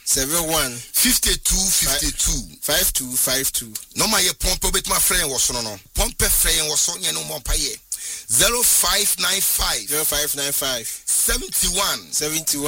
71 52 5252. No my pompe with my friend was no pompe friend was on your no more paye 0595 0595 71